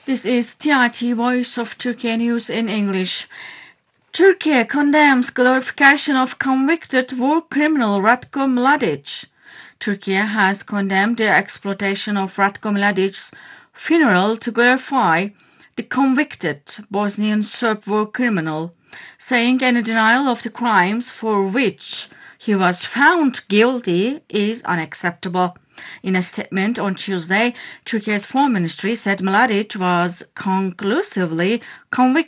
This is TRT Voice of Turkey News in English. Turkey condemns glorification of convicted war criminal Ratko Mladic. Turkey has condemned the exploitation of Ratko Mladic's funeral to glorify the convicted Bosnian Serb war criminal, saying any denial of the crimes for which he was found guilty is unacceptable. In a statement on Tuesday, Turkey's Foreign Ministry said Mladic was conclusively convicted